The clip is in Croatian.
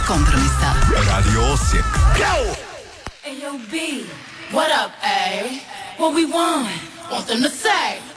kompromisa. Radio Osijek. Ayo B, what up A? What we want them to say?